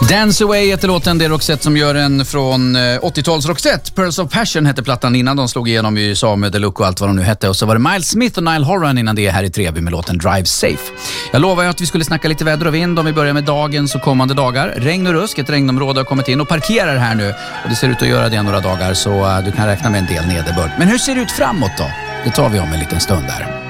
Dance Away heter låten, det är Roxette som gör den från 80-tals Roxette. Pearls of Passion hette plattan innan de slog igenom i USA med The Look och allt vad de nu hette. Och så var det Miles Smith och Niall Horan innan det här i Trevi med låten Drive Safe. Jag lovar ju att vi skulle snacka lite väder och vind om vi börjar med dagens och kommande dagar. Regn och rusk, ett regnområde har kommit in och parkerar här nu. Och det ser ut att göra det några dagar, så du kan räkna med en del nederbörd. Men hur ser det ut framåt då? Det tar vi om en liten stund där.